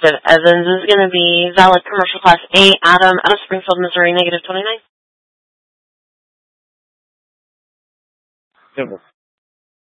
Active Evans is going to be valid commercial class A, Adam, out of Springfield, Missouri, -29. Simple.